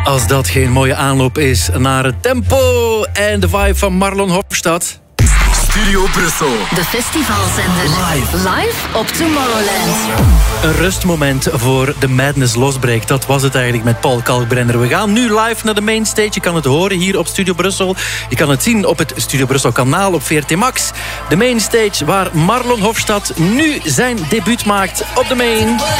Als dat geen mooie aanloop is naar het tempo en de vibe van Marlon Hofstad. Studio Brussel. De festivalzender. Live op Tomorrowland. Een rustmoment voor de Madness losbreekt. Dat was het eigenlijk met Paul Kalkbrenner. We gaan nu live naar de mainstage. Je kan het horen hier op Studio Brussel. Je kan het zien op het Studio Brussel kanaal op VRT Max. De mainstage waar Marlon Hofstad nu zijn debuut maakt op de main.